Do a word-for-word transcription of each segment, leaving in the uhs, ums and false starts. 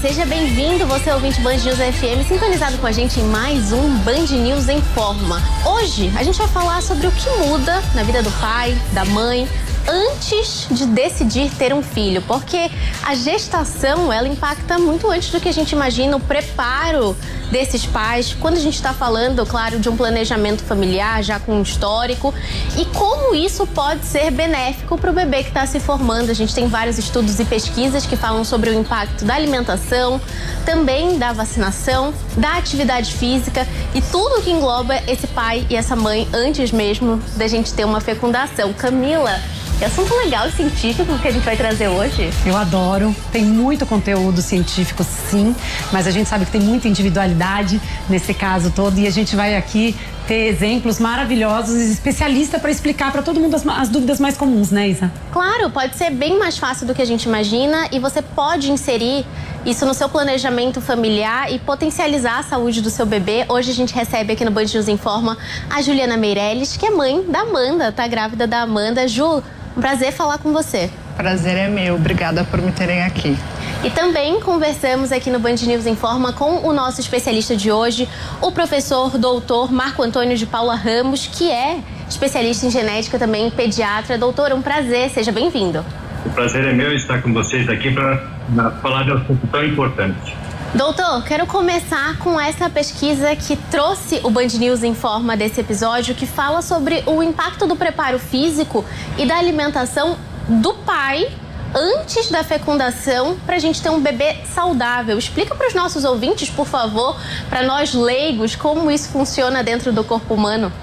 seja bem-vindo, você ouvinte Band News F M, sintonizado com a gente em mais um Band News em Forma. Hoje a gente vai falar sobre o que muda na vida do pai, da mãe, antes de decidir ter um filho, porque a gestação, ela impacta muito antes do que a gente imagina, o preparo desses pais, quando a gente está falando, claro, de um planejamento familiar, já com um histórico, e como isso pode ser benéfico para o bebê que está se formando. A gente tem vários estudos e pesquisas que falam sobre o impacto da alimentação, também da vacinação, da atividade física e tudo que engloba esse pai e essa mãe antes mesmo da gente ter uma fecundação. Camila, que assunto legal e científico que a gente vai trazer hoje. Eu adoro, tem muito conteúdo científico, sim, mas a gente sabe que tem muita individualidade nesse caso todo e a gente vai aqui ter exemplos maravilhosos e especialista para explicar para todo mundo as, as dúvidas mais comuns, né, Isa? Claro, pode ser bem mais fácil do que a gente imagina e você pode inserir isso no seu planejamento familiar e potencializar a saúde do seu bebê. Hoje a gente recebe aqui no Band News Informa a Juliana Meirelles, que é mãe da Amanda, tá grávida da Amanda. Ju, um prazer falar com você. Prazer é meu, obrigada por me terem aqui. E também conversamos aqui no Band News Informa com o nosso especialista de hoje, o professor doutor Marco Antônio de Paula Ramos, que é especialista em genética, também pediatra. Doutor, um prazer, seja bem-vindo. O prazer é meu estar com vocês aqui para falar de um assunto tão importante. Doutor, quero começar com essa pesquisa que trouxe o Band News Informa desse episódio, que fala sobre o impacto do preparo físico e da alimentação do pai antes da fecundação para a gente ter um bebê saudável. Explica para os nossos ouvintes, por favor, para nós leigos, como isso funciona dentro do corpo humano.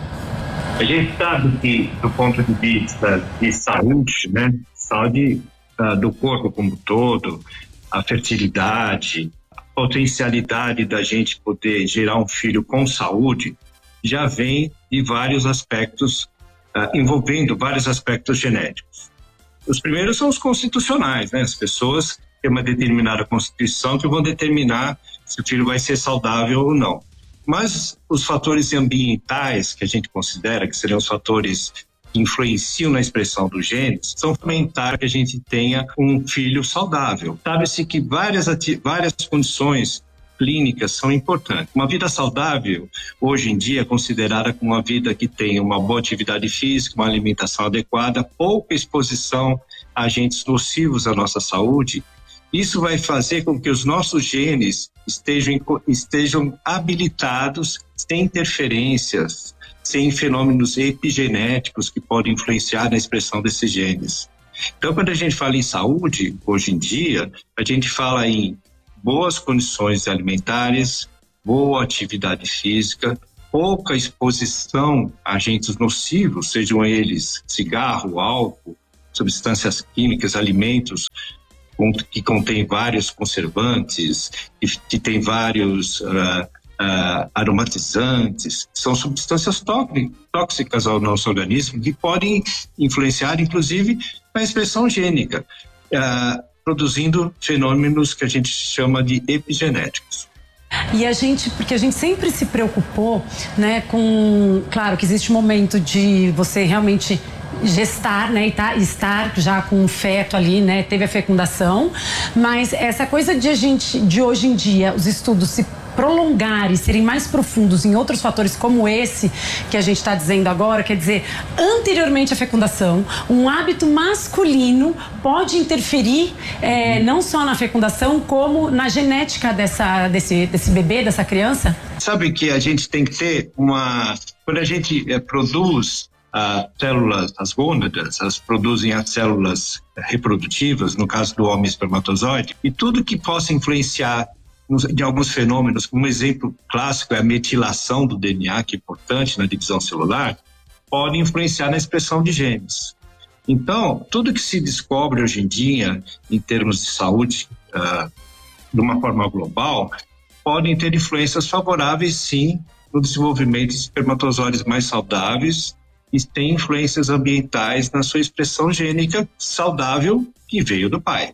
A gente sabe que, do ponto de vista de saúde, né, saúde uh, do corpo como um todo, a fertilidade, potencialidade da gente poder gerar um filho com saúde já vem de vários aspectos, uh, envolvendo vários aspectos genéticos. Os primeiros são os constitucionais, né? As pessoas têm uma determinada constituição que vão determinar se o filho vai ser saudável ou não. Mas os fatores ambientais que a gente considera que seriam os fatores que influenciam na expressão dos genes são fundamentais para que a gente tenha um filho saudável. Sabe-se que várias, várias condições clínicas são importantes. Uma vida saudável, hoje em dia, é considerada como uma vida que tem uma boa atividade física, uma alimentação adequada, pouca exposição a agentes nocivos à nossa saúde. Isso vai fazer com que os nossos genes estejam, estejam habilitados, sem interferências, sem fenômenos epigenéticos que podem influenciar na expressão desses genes. Então, quando a gente fala em saúde, hoje em dia, a gente fala em boas condições alimentares, boa atividade física, pouca exposição a agentes nocivos, sejam eles cigarro, álcool, substâncias químicas, alimentos que contêm vários conservantes, que têm vários uh, uh, aromatizantes, são substâncias tóxicas ao nosso organismo que podem influenciar, inclusive, na expressão gênica, uh, produzindo fenômenos que a gente chama de epigenéticos. E a gente, porque a gente sempre se preocupou, né, com, claro que existe um momento de você realmente gestar, né, e tá, estar já com um feto ali, né, teve a fecundação, mas essa coisa de a gente, de hoje em dia, os estudos se prolongar e serem mais profundos em outros fatores como esse que a gente está dizendo agora, quer dizer, anteriormente à fecundação, um hábito masculino pode interferir é, não só na fecundação, como na genética dessa, desse, desse bebê, dessa criança? Sabe que a gente tem que ter uma... Quando a gente é, produz as células, as gônadas, elas produzem as células reprodutivas, no caso do homem espermatozoide, e tudo que possa influenciar de alguns fenômenos, um exemplo clássico é a metilação do D N A, que é importante na divisão celular, pode influenciar na expressão de genes. Então, tudo que se descobre hoje em dia, em termos de saúde, uh, de uma forma global, podem ter influências favoráveis, sim, no desenvolvimento de espermatozoides mais saudáveis e tem influências ambientais na sua expressão gênica saudável que veio do pai.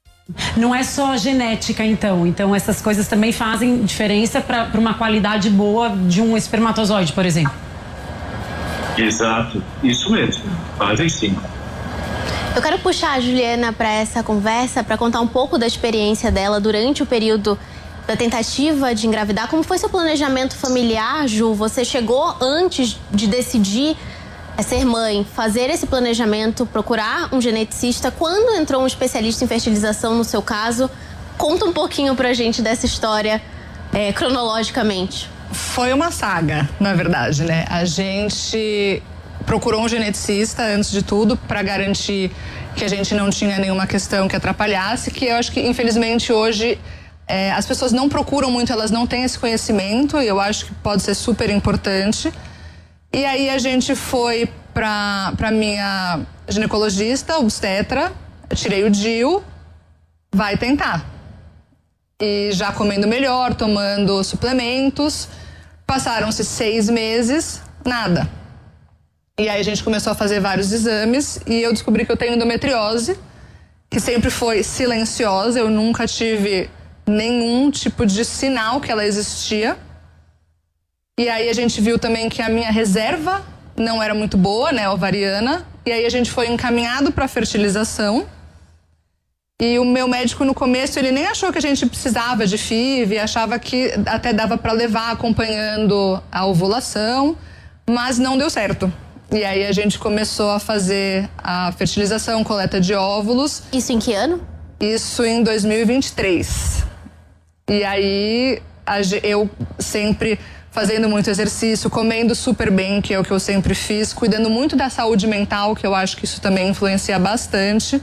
Não é só genética, então. Então, essas coisas também fazem diferença para uma qualidade boa de um espermatozoide, por exemplo. Exato, isso mesmo. Fazem sim. Eu quero puxar a Juliana para essa conversa, para contar um pouco da experiência dela durante o período da tentativa de engravidar. Como foi seu planejamento familiar, Ju? Você chegou antes de decidir ser mãe, fazer esse planejamento, procurar um geneticista. Quando entrou um especialista em fertilização no seu caso? Conta um pouquinho pra gente dessa história é, cronologicamente. Foi uma saga, na verdade, né? A gente procurou um geneticista, antes de tudo, para garantir que a gente não tinha nenhuma questão que atrapalhasse, que eu acho que, infelizmente, hoje é, as pessoas não procuram muito, elas não têm esse conhecimento, e eu acho que pode ser super importante. E aí a gente foi para para minha ginecologista, obstetra, eu tirei o D I U, vai tentar. E já comendo melhor, tomando suplementos, passaram-se seis meses, nada. E aí a gente começou a fazer vários exames e eu descobri que eu tenho endometriose, que sempre foi silenciosa, eu nunca tive nenhum tipo de sinal que ela existia. E aí a gente viu também que a minha reserva não era muito boa, né, ovariana. E aí a gente foi encaminhado para fertilização. E o meu médico no começo, ele nem achou que a gente precisava de F I V, achava que até dava para levar acompanhando a ovulação, mas não deu certo. E aí a gente começou a fazer a fertilização, coleta de óvulos. Isso em que ano? Isso em dois mil e vinte e três. E aí eu sempre fazendo muito exercício, comendo super bem, que é o que eu sempre fiz, cuidando muito da saúde mental, que eu acho que isso também influencia bastante.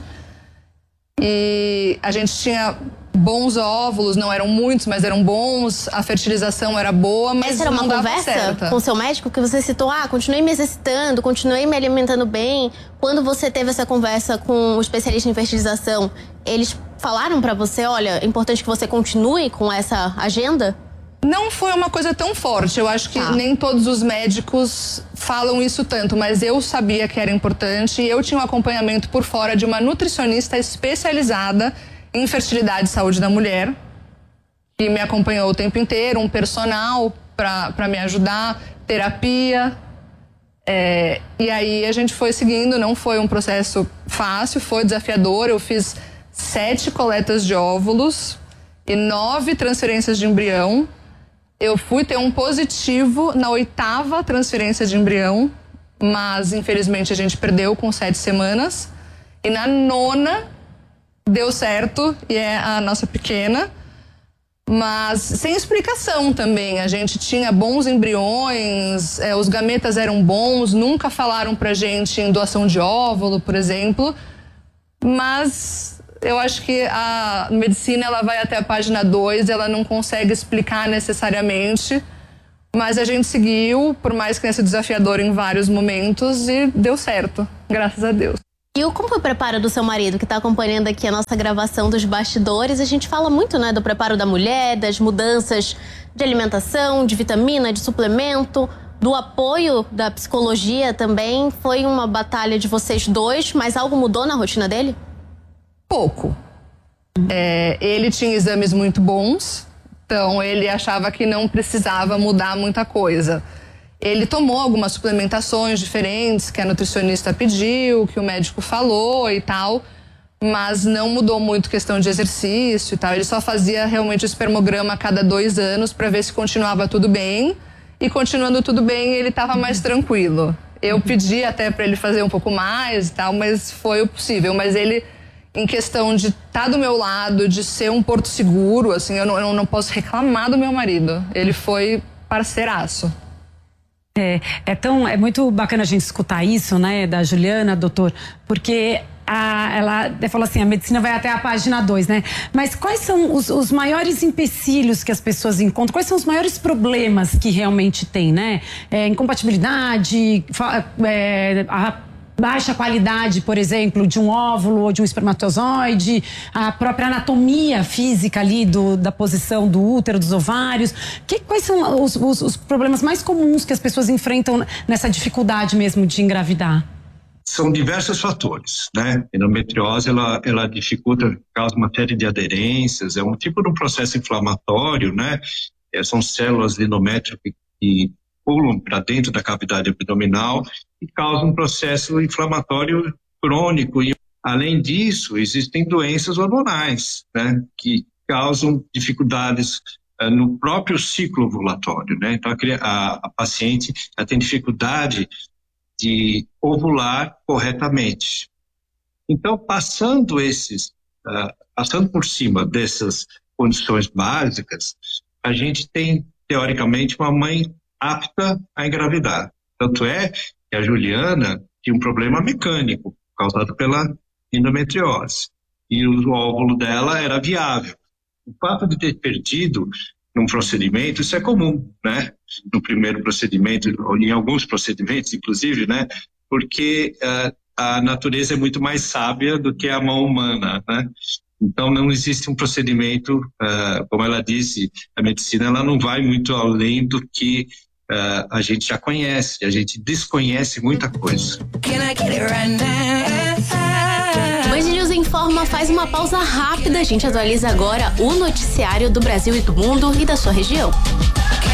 E a gente tinha bons óvulos, não eram muitos, mas eram bons, a fertilização era boa, mas essa era uma não dava conversa certa. Com o seu médico que você citou, ah, continuei me exercitando, continuei me alimentando bem. Quando você teve essa conversa com o especialista em fertilização, eles falaram pra você, olha, é importante que você continue com essa agenda? Não foi uma coisa tão forte, eu acho que tá. Nem todos os médicos falam isso tanto, mas eu sabia que era importante e eu tinha um acompanhamento por fora de uma nutricionista especializada em fertilidade e saúde da mulher, que me acompanhou o tempo inteiro, um personal para me ajudar, terapia. É, e aí a gente foi seguindo, não foi um processo fácil, foi desafiador. Eu fiz sete coletas de óvulos e nove transferências de embrião. Eu fui ter um positivo na oitava transferência de embrião, mas infelizmente a gente perdeu com sete semanas. E na nona deu certo, e é a nossa pequena, mas sem explicação também. A gente tinha bons embriões, é, os gametas eram bons, nunca falaram pra gente em doação de óvulo, por exemplo, mas eu acho que a medicina ela vai até a página dois, ela não consegue explicar necessariamente, mas a gente seguiu, por mais que tenha sido desafiador em vários momentos, e deu certo, graças a Deus. E como foi o preparo do seu marido, que está acompanhando aqui a nossa gravação dos bastidores? A gente fala muito, né, do preparo da mulher, das mudanças de alimentação, de vitamina, de suplemento, do apoio da psicologia também. Foi uma batalha de vocês dois, mas algo mudou na rotina dele? Pouco. É, ele tinha exames muito bons, então ele achava que não precisava mudar muita coisa. Ele tomou algumas suplementações diferentes que a nutricionista pediu, que o médico falou e tal, mas não mudou muito questão de exercício e tal. Ele só fazia realmente o espermograma a cada dois anos para ver se continuava tudo bem, e continuando tudo bem ele estava mais tranquilo. Eu pedi até para ele fazer um pouco mais e tal, mas foi o possível. Mas ele, em questão de estar do meu lado, de ser um porto seguro, assim, eu não, eu não posso reclamar do meu marido. Ele foi parceiraço. É, é, tão, é muito bacana a gente escutar isso, né, da Juliana, doutor, porque a, ela falou assim, a medicina vai até a página dois, né? Mas quais são os, os maiores empecilhos que as pessoas encontram? Quais são os maiores problemas que realmente tem, né? É, incompatibilidade, é, a baixa qualidade, por exemplo, de um óvulo ou de um espermatozoide, a própria anatomia física ali do, da posição do útero, dos ovários. Que, quais são os, os, os problemas mais comuns que as pessoas enfrentam nessa dificuldade mesmo de engravidar? São diversos fatores, né? A endometriose, ela, ela dificulta, causa uma série de aderências, é um tipo de um processo inflamatório, né? É, são células de endométrio que, que pulam para dentro da cavidade abdominal e causam um processo inflamatório crônico. E Além disso, existem doenças hormonais, né, que causam dificuldades uh, no próprio ciclo ovulatório, né? Então, a, a paciente ela tem dificuldade de ovular corretamente. Então, passando esses, uh, passando por cima dessas condições básicas, a gente tem, teoricamente, uma mãe apta a engravidar. Tanto é que a Juliana tinha um problema mecânico causado pela endometriose. E o óvulo dela era viável. O fato de ter perdido num procedimento, isso é comum, né? No primeiro procedimento, ou em alguns procedimentos, inclusive, né? Porque uh, a natureza é muito mais sábia do que a mão humana, né? Então, não existe um procedimento, uh, como ela disse, a medicina ela não vai muito além do que uh, a gente já conhece, a gente desconhece muita coisa. Band News Informa faz uma pausa rápida, a gente atualiza agora o noticiário do Brasil e do mundo e da sua região.